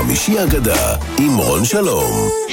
חמישי אגדה עם רון שלום.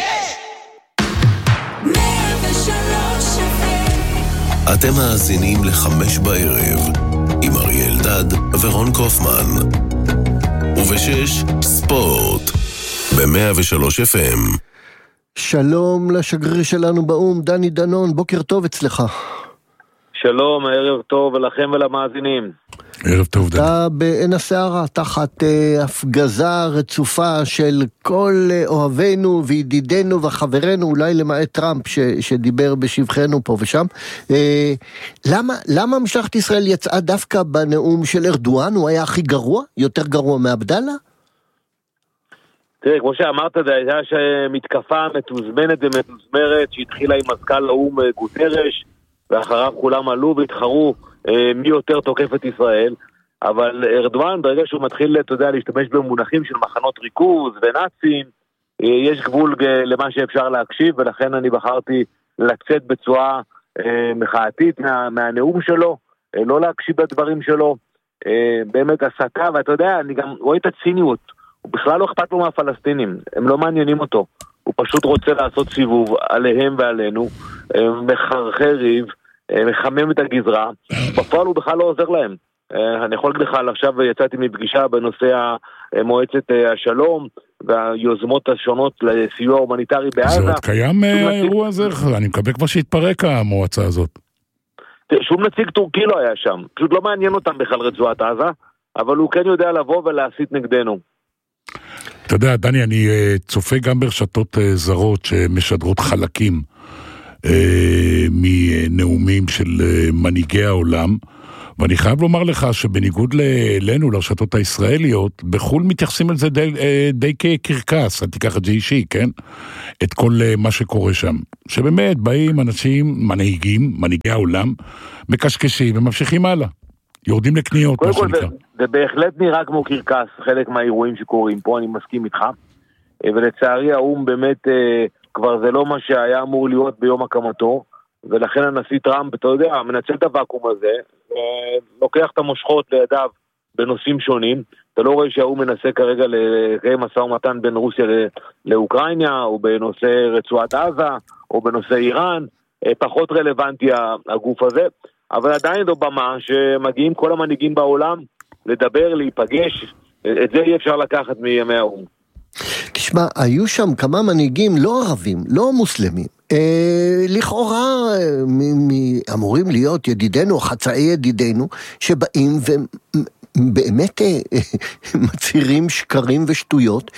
אתם מאזינים ל5 בערב עם אריאל דד ורון קופמן, ובשש ספורט ב-103 FM. שלום לשגריר שלנו באום, דני דנון, בוקר טוב אצלך. שלום, ערב טוב לכם ולמאזינים. ערב טוב, דני. אתה בעין הסערה, תחת הפגזה רצופה של כל אוהבינו וידידינו וחברינו, אולי למעט טראמפ שדיבר בשבחנו פה ושם. למה משלחת ישראל יצאה דווקא בנאום של ארדואן? הוא היה הכי גרוע? יותר גרוע מעבדאללה? תראה, כמו שאמרת, זה הייתה שמתקפה מתוזמנת ומתוזמרת שהתחילה עם מזכ"ל האום גוטרש, ואחריו כולם עלו והתחרו מי יותר תוקף את ישראל. אבל ארדואן, ברגע שהוא מתחיל, אתה יודע, להשתמש במונחים של מחנות ריכוז ונאצים, יש גבול למה שאפשר להקשיב, ולכן אני בחרתי לצאת בצורה מחאתית מהנאום שלו, לא להקשיב לדברים שלו, באמת הסתה, ואתה יודע, אני גם רואה את הציניות, הוא בכלל לא אכפת לו מהפלסטינים, הם לא מעניינים אותו, הוא פשוט רוצה לעשות סיבוב עליהם ועלינו, מחרחר ריב, מחמם את הגזרה, בפועל הוא בכלל לא עוזר להם. אני יכול להגיד לך, עכשיו יצאתי מפגישה בנושא מועצת השלום והיוזמות השונות לסיוע הומניטרי בעזה. זה עוד קיים האירוע הזה? אני מקווה כבר שהתפרק המועצה הזאת. שום נציג טורקי לא היה שם, פשוט לא מעניין אותם בכלל רצועת עזה, אבל הוא כן יודע לבוא ולהסית נגדנו. אתה יודע, דני, אני צופה גם ברשתות זרות שמשדרות חלקים מנאומים של מנהיגי העולם, ואני חייב לומר לך שבניגוד אלינו, לרשתות הישראליות, בחול מתייחסים על זה די כקרקס, אני תיקח את זה אישי, כן? את כל מה שקורה שם. שבאמת באים אנשים, מנהיגי העולם, מקשקשים וממשיכים הלאה. יורדים לקניות, מה שנקרא. זה בהחלט נראה כמו קרקס, חלק מהאירועים שקורים פה, אני מסכים איתך. ולצערי האום באמת כבר זה לא מה שהיה אמור להיות ביום הקמתו, ולכן הנשיא טראמפ, אתה יודע, מנצל את הוואקום הזה, לוקח את המושכות לידיו בנושאים שונים. אתה לא רואה שהוא מנסה כרגע לקיים משא ומתן בין רוסיה לאוקראינה, או בנושא רצועת עזה, או בנושא איראן, פחות רלוונטי הגוף הזה, אבל עדיין זו במה שמגיעים כל המנהיגים בעולם לדבר, להיפגש, את זה אי אפשר לקחת מימי האום. תשמע, היו שם כמה מנהיגים לא ערבים, לא מוסלמים, לכאורה אמורים להיות ידידינו, חצאי ידידינו, שבאים ובאמת מצהירים שקרים ושטויות,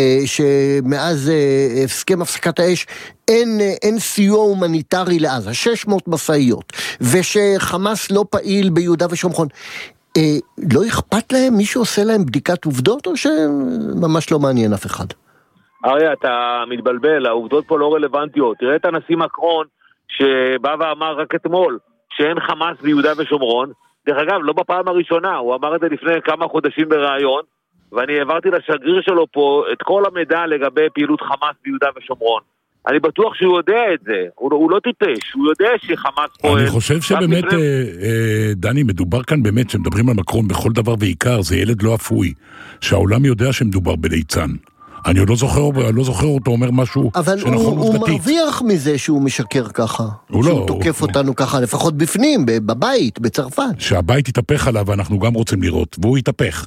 שמאז הסכם הפסקת האש אין סיוע הומניטרי לעזה, 600 מסעיות, ושחמאס לא פעיל ביהודה ושומרון. לא אכפת להם? מישהו עושה להם בדיקת עובדות, או שממש לא מעניין אף אחד? אריה, אתה מתבלבל, העובדות פה לא רלוונטיות. תראה את הנשיא מקרון שבא ואמר רק אתמול שאין חמאס ביהודה ושומרון. דרך אגב, לא בפעם הראשונה, הוא אמר את זה לפני כמה חודשים ברעיון, ואני העברתי לשגריר שלו פה את כל המידע לגבי פעילות חמאס ביהודה ושומרון. אני בטוח שהוא יודע את זה, הוא לא טיפש, הוא יודע שחמאס פועל. אני חושב שבאמת, דני, מדובר כאן באמת, שמדברים על מקרון בכל דבר ועיקר, זה ילד לא אפוי, שהעולם יודע שמדובר בליצן. אני עוד לא זוכר אותו אומר משהו שנכון עובדתית. אבל הוא מרוויח מזה שהוא משקר ככה. שהוא תוקף אותנו ככה, לפחות בפנים, בבית, בצרפת. שהבית יתהפך עליו, ואנחנו גם רוצים לראות, והוא יתהפך.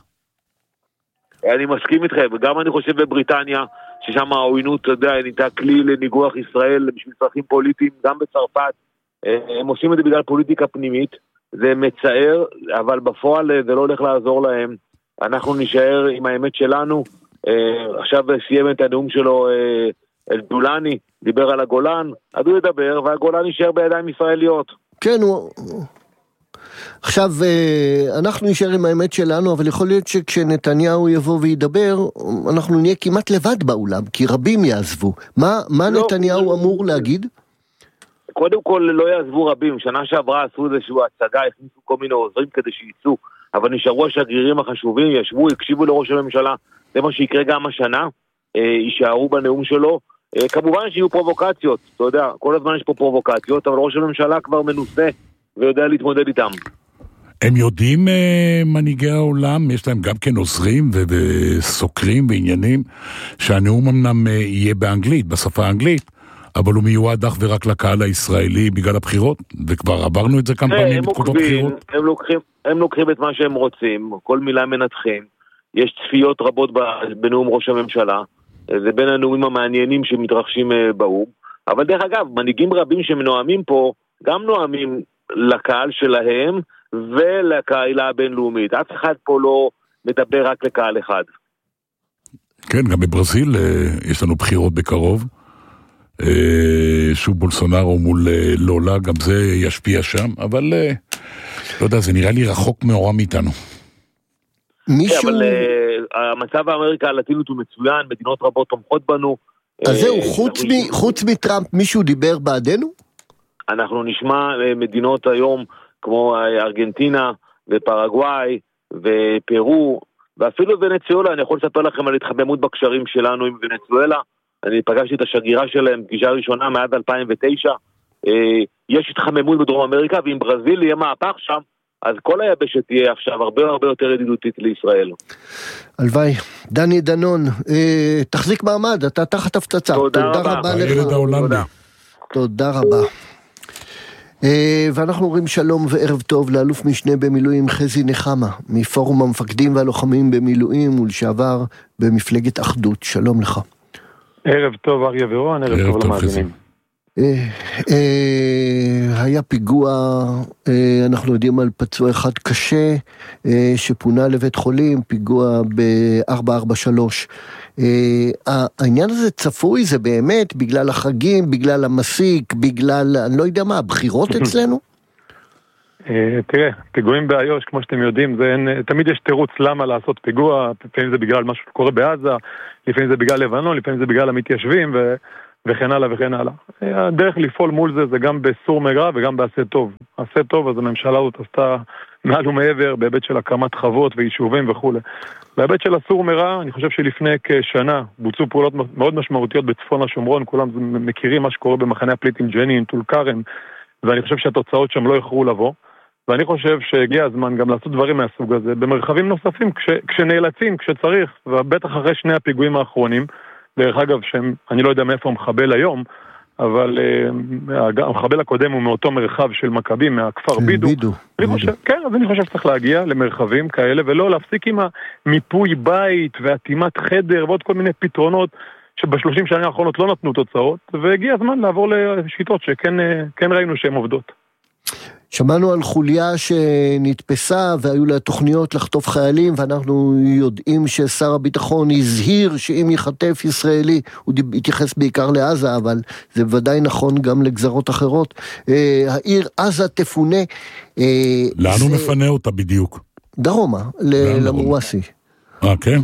אני מסכים איתכם, וגם אני חושב בבריטניה, ששם העוינות, אתה יודע, ניתה כלי לניגוח ישראל, בשביל צרכים פוליטיים, גם בצרפת, הם עושים את זה בגלל פוליטיקה פנימית, זה מצער, אבל בפועל זה לא הולך לעזור להם, אנחנו נשאר עם האמת שלנו, עכשיו סיים את הנאום שלו אלדולני, דיבר על הגולן, אז הוא ידבר, והגולן יישאר בידיים ישראליות. כן, עכשיו, אנחנו נשאר עם האמת שלנו, אבל יכול להיות שכשנתניהו יבוא וידבר, אנחנו נהיה כמעט לבד באולם, כי רבים יעזבו. מה נתניהו אמור להגיד? קודם כל לא יעזבו רבים, שנה שעברה עשו איזשהו הצגה, הכניסו כל מיני עוזרים כדי שייצאו, אבל נשארו השגרירים החשובים, ישבו, הקשיבו לראש הממשלה, זה מה שיקרה גם השנה, יישארו בנאום שלו, כמובן שיהיו פרובוקציות, אתה יודע, כל הזמן יש פה פרובוקציות, אבל ראש הממשלה כבר מנוסה ויודע להתמודד איתם. הם יודעים, מנהיגי העולם, יש להם גם כן עוזרים וסוקרים ועניינים, שהנאום אמנם יהיה באנגלית, בשפה האנגלית, אבל הוא מיועד אך ורק לקהל הישראלי בגלל הבחירות, וכבר עברנו את זה כמה פעמים בתקופות הבחירות. הם לוקחים את מה שהם רוצים, כל מילה מנתחים, יש צפיות רבות בנאום ראש הממשלה, זה בין הנאומים המעניינים שמתרחשים באום, אבל דרך אגב, מנהיגים רבים שמנועמים פה, גם נועמים לקהל שלהם, ולקהילה הבינלאומית. אף אחד פה לא מדבר רק לקהל אחד. כן, גם בברזיל יש לנו בחירות בקרוב, שוב בולסונארו מול לולה, גם זה ישפיע שם, אבל לא יודע, זה נראה לי רחוק מאורם מאיתנו. אבל המצב באמריקה הלטינית הוא מצוין, מדינות רבות תומכות בנו. אז זהו, חוץ מטראמפ, מישהו דיבר בעדנו? אנחנו נשמע מדינות היום כמו ארגנטינה ופרגוואי ופרו ואפילו ונצואלה. אני יכול לספר לכם על התחממות בקשרים שלנו עם ונצואלה. אני פגשתי את השגרירה שלהם, פגישה ראשונה מאז 2009. יש התחממות בדרום אמריקה, ואם ברזיל יהיה מהפך שם, אז כל היבשת תהיה עכשיו הרבה יותר ידידותית לישראל. הלוואי. דני דנון, תחזיק מעמד, אתה תחת הפצצה. תודה רבה לך. תודה רבה. ואנחנו אומרים שלום וערב טוב לאלוף משנה במילואים חזי נחמה, מפורום המפקדים והלוחמים במילואים ולשעבר במפלגת אחדות. שלום לך. ערב טוב אריה ורון, ערב טוב למאזינים. היה פיגוע, אנחנו יודעים על פצוע אחד קשה שפונה לבית חולים, פיגוע ב-443. העניין הזה צפוי, זה באמת בגלל החגים, בגלל המסיק, בגלל, אני לא יודע מה, הבחירות אצלנו? תראה, פיגועים באיו"ש, כמו שאתם יודעים, תמיד יש תירוץ למה לעשות פיגוע, לפעמים זה בגלל משהו שקורה בעזה, לפעמים זה בגלל לבנון, לפעמים זה בגלל המתיישבים וכן הלאה וכן הלאה. הדרך לפעול מול זה גם בסור מרע וגם בעשה טוב. עשה טוב, אז הממשלה הזאת עשתה מעל ומעבר בהיבט של הקמת חוות ויישובים וכו'. בהיבט של הסור מרע, אני חושב שלפני כשנה בוצעו פעולות מאוד משמעותיות בצפון השומרון, כולם מכירים מה שקורה במחנה הפליטים ג'נין, טול כרם, ואני חושב שהתוצאות שם לא יכולו לבוא. ואני חושב שהגיע הזמן גם לעשות דברים מהסוג הזה במרחבים נוספים, כשנאלצים, כשצריך, ובטח אחרי שני הפיגועים האחרונים, דרך אגב, אני לא יודע מאיפה המחבל היום, אבל המחבל הקודם הוא מאותו מרחב של מכבים, מהכפר בידו. כן, אז אני חושב שצריך להגיע למרחבים כאלה, ולא להפסיק עם המיפוי בית והתאימת חדר ועוד כל מיני פתרונות שב30 שנים האחרונות לא נתנו תוצאות, והגיע הזמן לעבור לשיטות שכן ראינו שהן עובדות. שמענו על חוליה שנתפסה והיו לה תוכניות לחטוף חיילים, ואנחנו יודעים ששר הביטחון הזהיר שאם יחטף ישראלי, הוא יתייחס בעיקר לעזה, אבל זה ודאי נכון גם לגזרות אחרות. העיר עזה תפונה. לאן הוא מפנה אותה בדיוק? דרומה, למואסי. כן?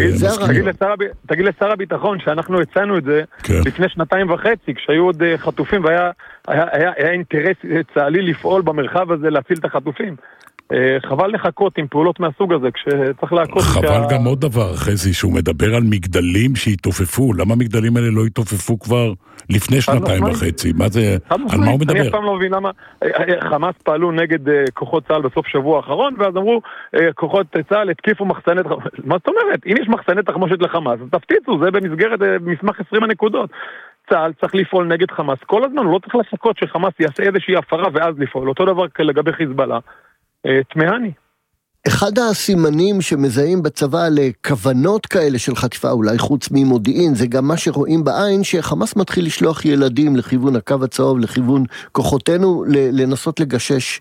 תגיד לשר הביטחון שאנחנו הצענו את זה לפני 2.5 כשהיו עוד חטופים והיה אינטרס צה"לי לפעול במרחב הזה להציל את החטופים. חבל לחכות עם פעולות מהסוג הזה כשצריך להכות. חבל גם עוד דבר חזי שהוא מדבר על מגדלים שהתעופפו. למה המגדלים האלה לא התעופפו כבר לפני 2.5? מה זה, על מה הוא מדבר? אני אף פעם לא מבין למה חמאס פעלו נגד כוחות צה"ל בסוף שבוע האחרון, ואז אמרו כוחות צה"ל התקיפו מחסני תחמושת. מה זאת אומרת? אם יש מחסני תחמושת לחמאס, אז תפציצו, זה במסגרת מסמך 20 הנקודות. צה"ל צריך לפעול נגד חמאס כל הזמן, הוא לא צריך לחכות שחמאס יעשה איזושהי הפרה ואז לפעול. אותו דבר לגבי חיזבאללה. תמהני. אחד הסימנים שמזהים בצבא לכוונות כאלה של חטיפה, אולי חוץ ממודיעין, זה גם מה שרואים בעין, שחמאס מתחיל לשלוח ילדים לכיוון הקו הצהוב, לכיוון כוחותינו, לנסות לגשש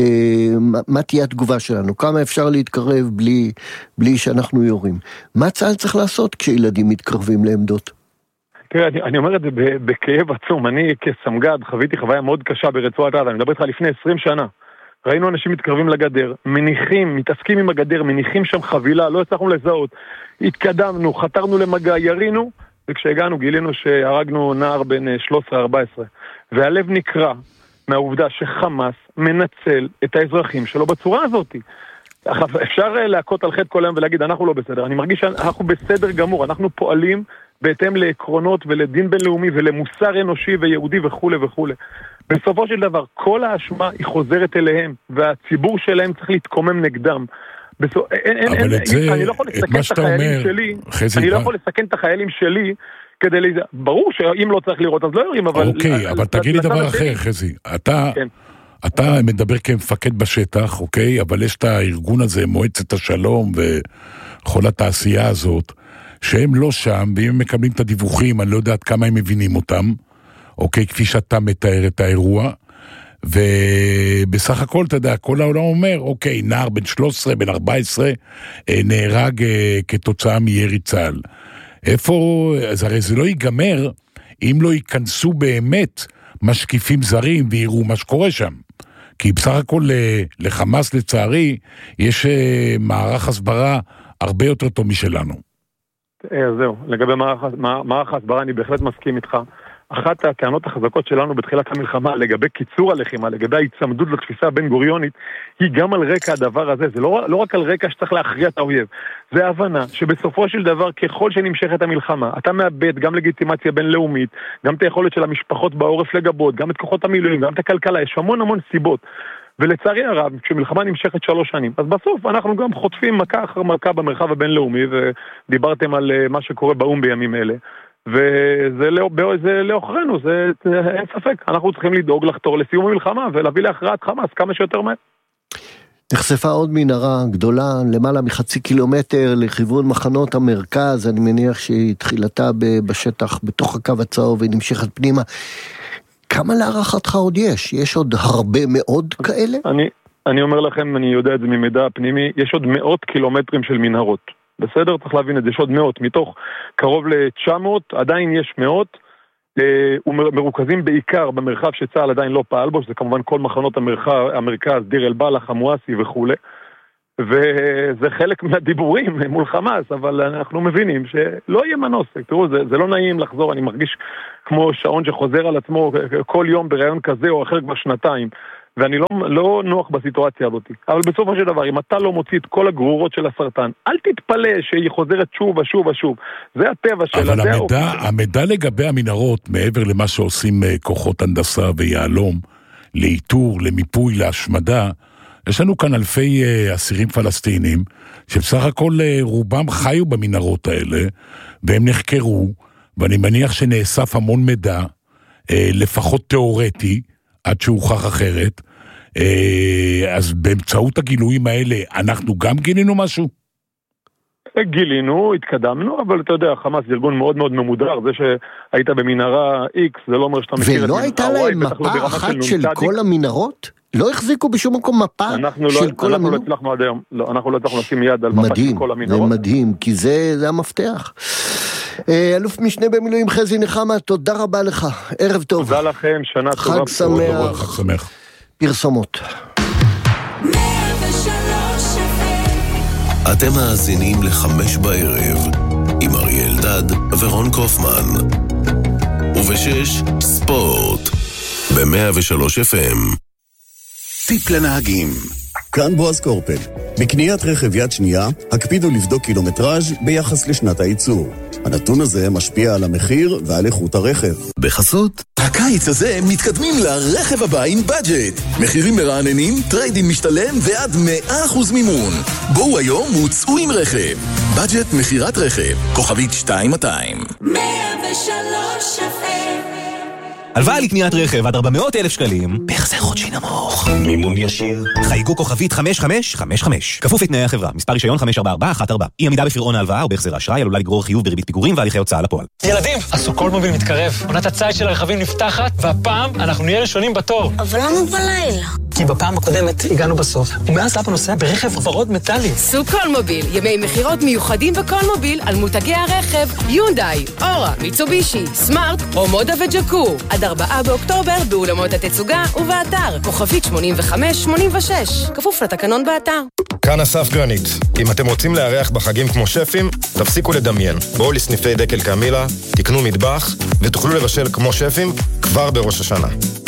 מה תהיה התגובה שלנו, כמה אפשר להתקרב בלי שאנחנו יורים. מה צה"ל צריך לעשות כשילדים מתקרבים לעמדות? תראה, אני אומר את זה בכאב עצום. אני כסמג"ד חוויתי חוויה מאוד קשה ברצועת עזה, אני מדבר איתך לפני 20 שנה. ראינו אנשים מתקרבים לגדר, מתעסקים עם הגדר, מניחים שם חבילה, לא הצלחנו לזהות, התקדמנו, חתרנו למגע, ירינו, וכשהגענו גילינו שהרגנו נער בן 13-14, והלב נקרע מהעובדה שחמאס מנצל את האזרחים שלו בצורה הזאת. אפשר להכות על חטא כל היום ולהגיד, אנחנו לא בסדר, אני מרגיש שאנחנו בסדר גמור, אנחנו פועלים בהתאם לעקרונות ולדין בינלאומי ולמוסר אנושי ויהודי וכו' וכו'. בסופו של דבר, כל האשמה היא חוזרת אליהם, והציבור שלהם צריך להתקומם נגדם. אבל את זה, את מה שאתה אומר, אני לא יכול לסכן את החיילים שלי, ברור שאם לא צריך לראות אז לא יורים, אבל... אוקיי, אבל תגיד לי דבר אחר, חזי. אתה מדבר כמפקד בשטח, אוקיי? אבל יש את הארגון הזה, מועצת השלום וכל התעשייה הזאת, שהם לא שם, ואם הם מקבלים את הדיווחים, אני לא יודעת כמה הם מבינים אותם, אוקיי? כפי שאתה מתאר את האירוע, ובסך הכל, אתה יודע, כל העולם אומר, אוקיי, נער בן 13, בן 14, נהרג כתוצאה מירי צה"ל. איפה, אז הרי זה לא ייגמר, אם לא ייכנסו באמת משקיפים זרים ויראו מה שקורה שם. כי בסך הכל לחמאס לצערי, יש מערך הסברה הרבה יותר טוב משלנו. זהו, לגבי מערך הסברה אני בהחלט מסכים איתך. אחת הטענות החזקות שלנו בתחילת המלחמה לגבי קיצור הלחימה, לגבי ההצמדות לתפיסה הבין-גוריונית, היא גם על רקע הדבר הזה. זה לא רק על רקע שצריך להכריע את האויב. זה ההבנה שבסופו של דבר, ככל שנמשכת המלחמה, אתה מאבד גם לגיטימציה בינלאומית, גם את היכולת של המשפחות בעורף לגבות, גם את כוחות המילואים, גם את הכלכלה, יש המון סיבות. ולצערי הרב, כשמלחמה נמשכת 3 שנים, אז בסוף אנחנו גם חוטפים מכה אחר מכה במרחב הבינלאומי, ודיברתם על מה שקורה באום בימים אלה. וזה לאוכרנו, אין ספק. אנחנו צריכים לדאוג לחתור לסיום המלחמה ולהביא להכרעת חמאס כמה שיותר מהר. נחשפה עוד מנהרה גדולה, למעלה מ0.5 קילומטר לכיוון מחנות המרכז, אני מניח שהיא תחילתה בשטח, בתוך הקו הצהוב ונמשכת פנימה. כמה להערכתך עוד יש? יש עוד הרבה מאוד כאלה? אני אומר לכם, אני יודע את זה ממידע פנימי, יש עוד 100 קילומטרים של מנהרות. בסדר? צריך להבין את זה, יש עוד 100, מתוך קרוב ל-900, עדיין יש 100, ומרוכזים בעיקר במרחב שצה"ל עדיין לא פעל בו, שזה כמובן כל מחנות המרכז, דיר אל-בלח, חמואסי וכו'. וזה חלק מהדיבורים מול חמאס, אבל אנחנו מבינים שלא יהיה מנוס. תראו, זה לא נעים לחזור, אני מרגיש כמו שעון שחוזר על עצמו כל יום ברעיון כזה או אחר כבר 2, ואני לא נוח בסיטואציה הזאת. אבל בסופו של דבר, אם אתה לא מוציא את כל הגרורות של הסרטן, אל תתפלא שהיא חוזרת שוב ושוב. זה הטבע שלה. אבל המידע לגבי המנהרות, מעבר למה שעושים כוחות הנדסה ויעלום, לאיתור, למיפוי, להשמדה, יש לנו כאן אלפי אסירים פלסטינים, שבסך הכל רובם חיו במנהרות האלה, והם נחקרו, ואני מניח שנאסף המון מידע, לפחות תיאורטי, עד שהוכח אחרת, אז באמצעות הגילויים האלה, אנחנו גם גילינו משהו? גילינו, התקדמנו, אבל אתה יודע, חמאס זה ארגון מאוד מאוד ממודר, זה שהיית במנהרה X, זה לא אומר שאתה מכיר את ולא הייתה להם מפה אחת של כל המנהרות? לא החזיקו בשום מקום מפה של כל המנהרות? אנחנו לא הצלחנו עד היום, אנחנו לא הצלחנו לשים יד על מפה של כל המנהרות. זה מדהים, כי זה המפתח. אלוף משנה במילואים חזי נחמה, תודה רבה לך, ערב טוב. תודה לכם, שנה טובה. חג שמח. חג שמח. פרסומות. אתם מאזינים ל5 בערב עם אריאל דד ורון קופמן, וב6 ספורט ב103 FM. טיפ לנהגים, כאן בועז קורפל. בקניית רכב יד שנייה, הקפידו לבדוק קילומטראז' ביחס לשנת הייצור. הנתון הזה משפיע על המחיר ועל איכות הרכב. בחסות, הקיץ הזה מתקדמים לרכב הבא עם בדג'ט. מחירים מרעננים, טריידין משתלם ועד 100% מימון. בואו היום וצאו עם רכב. בדג'ט מחירת רכב, כוכבית 2200. 103 FM. הלוואה לקניית רכב עד 400,000 שקלים, בהחזר חודשי נמוך. מימון ישיר. חייגו כוכבית 5555. כפוף לתנאי החברה. מספר רישיון 544114. אי עמידה בפירעון ההלוואה או בהחזר האשראי עלולה לגרור חיוב בריבית פיגורים והליכי הוצאה לפועל. ילדים, הסוקולמוביל מתקרב. עונת הציד של הרכבים נפתחת, והפעם אנחנו נהיה ראשונים בתור. אבל למה בלילה? כי בפעם הקודמת הגענו בסוף, ומאז אבא נוסע ברכב ורוד מטלי. סוקולמוביל, ימי מחירות מיוחדים בקולמוביל על מותגי הרכב, יונדאי, אורה, מיצובישי, סמארט, הומודה וג'קור. עד 4 באוקטובר באולמות התצוגה ובאתר, כוכבית 8586, כפוף לתקנון באתר. כאן אסף גרנית. אם אתם רוצים לארח בחגים כמו שפים, תפסיקו לדמיין. בואו לסניפי דקל קמילה, תקנו מטבח, ותוכלו לבשל כמו שפים כבר בראש השנה.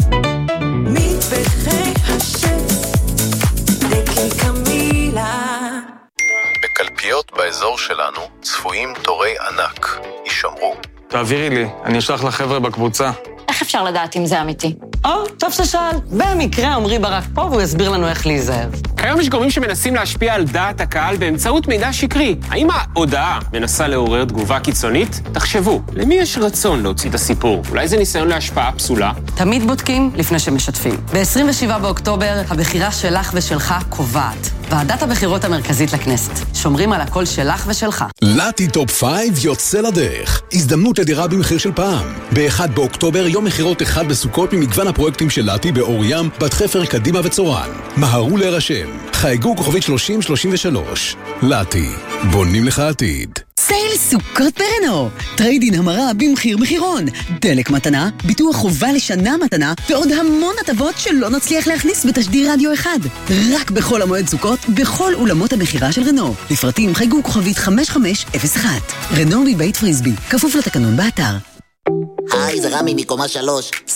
מטבחי השף, דקל קמילה. בקלפיות באזור שלנו צפויים תורי ענק. יישמרו. תעבירי לי, אני אשלח לחבר'ה בקבוצה. איך אפשר לדעת אם זה אמיתי? טוב ששאל. במקרה עמרי ברק פה והוא יסביר לנו איך להיזהר. כיום יש גורמים שמנסים להשפיע על דעת הקהל באמצעות מידע שקרי. האם ההודעה מנסה לעורר תגובה קיצונית? תחשבו, למי יש רצון להוציא את הסיפור? אולי זה ניסיון להשפעה פסולה? תמיד בודקים לפני שמשתפים. ב-27 באוקטובר הבחירה שלך ושלך קובעת. ועדת הבחירות המרכזית לכנסת. שומרים על הקול שלך ושלך. לטי טופ 5 יוצא לדרך. הזדמנות לדירה במחיר של פעם. ב-1 באוקטובר יום מחירות אחד בסוכות ממגוון הפרויקטים של לטי באור ים, בת חפר, קדימה וצורן. מהרו להירשם. חייגו כוכבית 3033. לטי, בונים לך עתיד. סייל סוכות ברנו, טריידין המרה במחיר מחירון, דלק מתנה, ביטוח חובה לשנה מתנה, ועוד המון הטבות שלא נצליח להכניס בתשדיר רדיו אחד. רק בחול המועד סוכות, בכל אולמות המחירה של רנו. לפרטים חייגו כוכבית 5501. רנו מבית פריסבי, כפוף לתקנון באתר. היי, זה רמי מקומה 3.